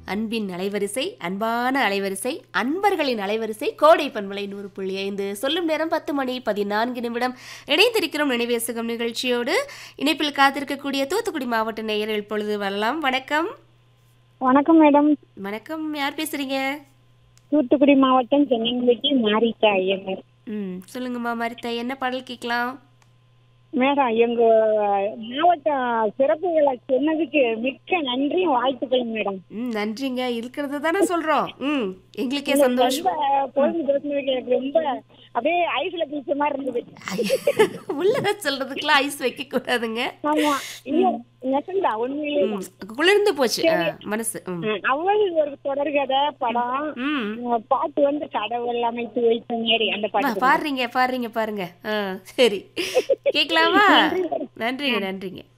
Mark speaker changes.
Speaker 1: அன்பின் அலைவரிசை, அன்பான அலைவரிசை, அன்பர்களின் அலைவரிசை கோடை பண்பலை 100.5. சொல்லும் நேரம் 10 மணி 14 நிமிடம். இணைந்திருக்கிறோம் நினைவேசுகம் நிகழ்ச்சியோடு. இணைப்பில் காத்திருக்கக்கூடிய தூத்துக்குடி மாவட்ட நேயர்கள் இப்பொழுது வரலாம். வணக்கம்.
Speaker 2: வணக்கம் மேடம்.
Speaker 1: வணக்கம், யார் பேசுறீங்க?
Speaker 2: தூத்துக்குடி மாவட்டம் சென்னைக்கு மாரிட்டா ஐயர்.
Speaker 1: சொல்லுங்கம்மா மாரித்தா, என்ன பாடல் கேட்கலாம்?
Speaker 2: மேடம், எங்க மாவட்ட சிறப்புகளை சொன்னதுக்கு மிக்க நன்றியும் வாழ்த்துக்கள் மேடம்.
Speaker 1: நன்றிங்க, இருக்கிறது தானே சொல்றோம். எங்களுக்கே சந்தோஷம்.
Speaker 2: பொழுது பேசுனதுக்கு எனக்கு ரொம்ப அப்படியே ஐஸ்ல பிடிச்ச மாதிரி இருந்தது.
Speaker 1: உள்ள சொல்றதுக்குலாம் ஐஸ் வைக்க கூடாதுங்க.
Speaker 2: ஆமா, இன்னும் நெசந்தா உண்மையிலே
Speaker 1: குளிர்ந்து போச்சு மனசு.
Speaker 2: அவள் ஒரு தொடர்கதை படம் பாட்டு வந்து கடவுள் அமைத்து வைத்த மாரி அந்த பாட்டு
Speaker 1: பாடுறீங்க பாருங்க. சரி, கேட்கலாமா? நன்றிங்க.